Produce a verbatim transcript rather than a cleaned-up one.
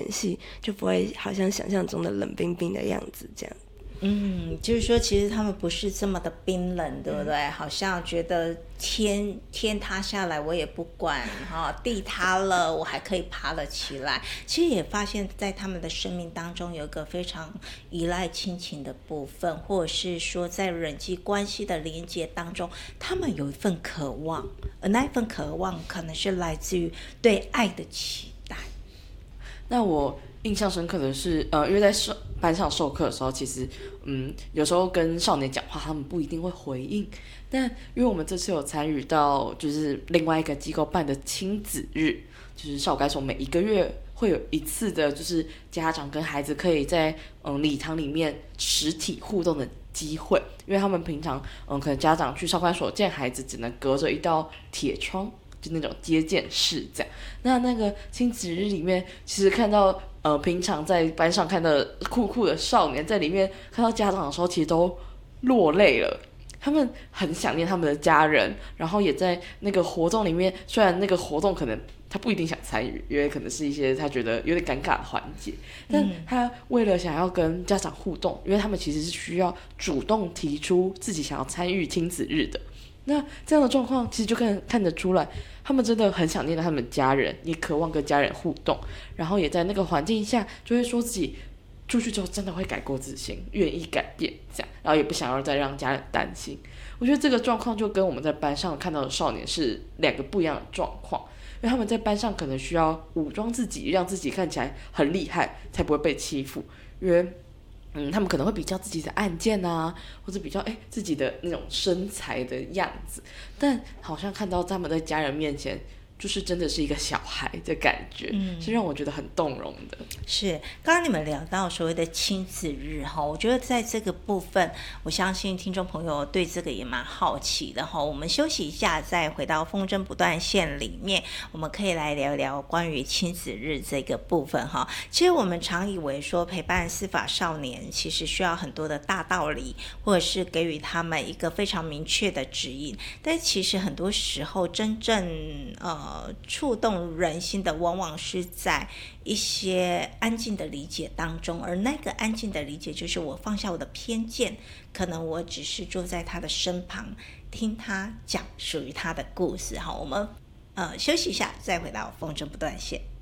演戏，就不会好像想象中的冷冰冰的样子这样。 嗯，就是说其实他们不是这么的冰冷，对不对？嗯、好像觉得天天塌下来我也不管哈、哦，地塌了我还可以爬了起来。其实也发现在他们的生命当中有一个非常依赖亲情的部分，或者是说在人际关系的连接当中，他们有一份渴望，而那一份渴望可能是来自于对爱的期待。 那我印象深刻的是，呃，因为在授班上授课的时候，其实，嗯，有时候跟少年讲话，他们不一定会回应。但因为我们这次有参与到，就是另外一个机构办的亲子日，就是少该所每一个月会有一次的，就是家长跟孩子可以在嗯礼堂里面实体互动的机会，因为他们平常嗯可能家长去少管所见孩子，只能隔着一道铁窗。就那种接见室这样，那那个亲子日里面，其实看到呃平常在班上看到酷酷的少年，在里面看到家长的时候，其实都落泪了。他们很想念他们的家人，然后也在那个活动里面，虽然那个活动可能他不一定想参与，因为可能是一些他觉得有点尴尬的环节，但他为了想要跟家长互动，因为他们其实是需要主动提出自己想要参与亲子日的。那这样的状况其实就看看得出来，他们真的很想念他们家人，也渴望跟家人互动，然后也在那个环境下就会说自己出去之后真的会改过自新，愿意改变这样，然后也不想要再让家人担心。我觉得这个状况就跟我们在班上看到的少年是两个不一样的状况，因为他们在班上可能需要武装自己，让自己看起来很厉害，才不会被欺负，因为嗯，他们可能会比较自己的案件啊，或者比较哎自己的那种身材的样子，但好像看到他们在家人面前，就是真的是一个小孩的感觉，嗯、是让我觉得很动容的。 是，刚刚你们聊到所谓的亲子日哈，我觉得在这个部分，我相信听众朋友对这个也蛮好奇的哈。我们休息一下，再回到风筝不断线里面，我们可以来聊聊关于亲子日这个部分哈。其实我们常以为说陪伴司法少年，其实需要很多的大道理，或者是给予他们一个非常明确的指引，但其实很多时候真正呃触动人心的，往往是在一些安静的理解当中，而那个安静的理解就是我放下我的偏见，可能我只是坐在他的身旁，听他讲属于他的故事。好，我们呃休息一下，再回到风筝不断线。